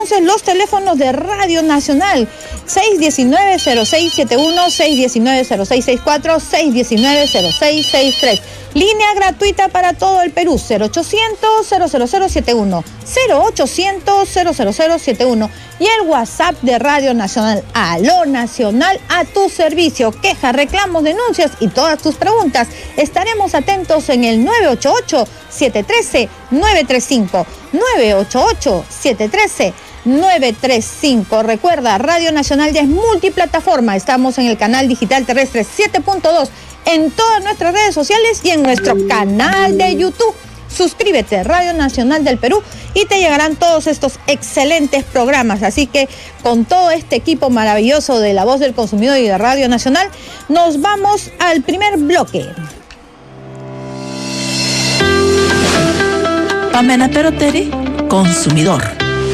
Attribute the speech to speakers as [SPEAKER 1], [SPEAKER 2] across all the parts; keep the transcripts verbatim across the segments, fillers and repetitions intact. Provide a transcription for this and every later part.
[SPEAKER 1] Entonces, los teléfonos de Radio Nacional, seis uno nueve, cero seis siete uno, seis uno nueve, cero seis seis cuatro, seis uno nueve, cero seis seis tres. Línea gratuita para todo el Perú, cero ochocientos, cero cero cero siete uno, cero ochocientos, cero cero cero siete uno. Y el WhatsApp de Radio Nacional, Aló Nacional, a tu servicio. Quejas, reclamos, denuncias y todas tus preguntas. Estaremos atentos en el nueve ocho ocho, siete uno tres, nueve tres cinco, nueve ocho ocho, siete uno tres, nueve tres cinco. Recuerda, Radio Nacional ya es multiplataforma. Estamos en el canal digital terrestre siete punto dos, en todas nuestras redes sociales y en nuestro canal de YouTube. Suscríbete, Radio Nacional del Perú, y te llegarán todos estos excelentes programas. Así que con todo este equipo maravilloso de La Voz del Consumidor y de Radio Nacional, nos vamos al primer bloque.
[SPEAKER 2] Pamela Peroteri, consumidor.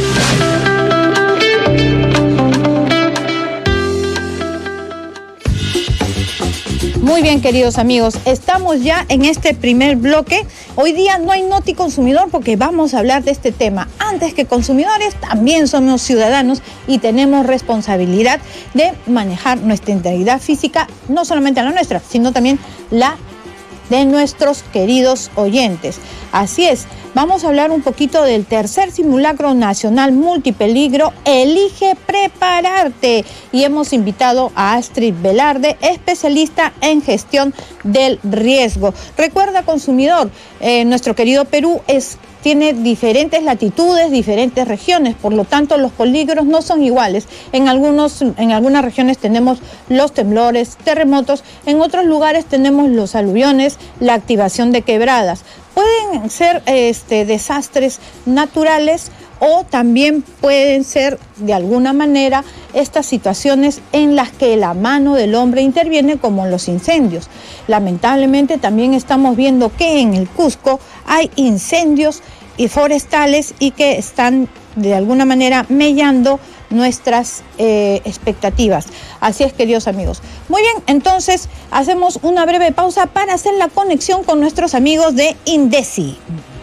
[SPEAKER 1] Muy bien, queridos amigos, estamos ya en este primer bloque. Hoy día no hay Noti Consumidor porque vamos a hablar de este tema. Antes que consumidores, también somos ciudadanos y tenemos responsabilidad de manejar nuestra integridad física, no solamente la nuestra, sino también la de nuestros queridos oyentes. Así es, vamos a hablar un poquito del tercer simulacro nacional multipeligro, Elige Prepararte. Y hemos invitado a Astrid Velarde, especialista en gestión del riesgo. Recuerda, consumidor, eh, nuestro querido Perú es tiene diferentes latitudes, diferentes regiones, por lo tanto los peligros no son iguales. En, algunos, en algunas regiones tenemos los temblores, terremotos, en otros lugares tenemos los aluviones, la activación de quebradas. Pueden ser este, desastres naturales o también pueden ser de alguna manera estas situaciones en las que la mano del hombre interviene, como los incendios. Lamentablemente también estamos viendo que en el Cusco hay incendios y forestales y que están de alguna manera mellando nuestras eh, expectativas. Así es, queridos amigos. Muy bien, entonces hacemos una breve pausa para hacer la conexión con nuestros amigos de INDECI.